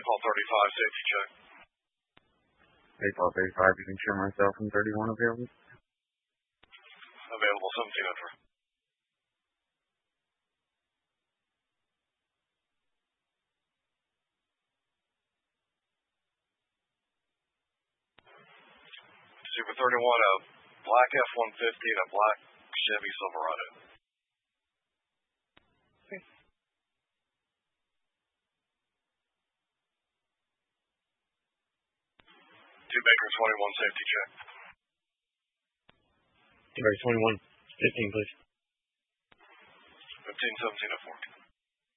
Paul 35, safety check. Paul 35, you can show myself and 31 available. Available, 17 over. Super 31, a black F-150 and a black Chevy Silverado. Okay. 2 Baker 21, safety check. 2 Baker 21, 15, please. 15, 17, 04.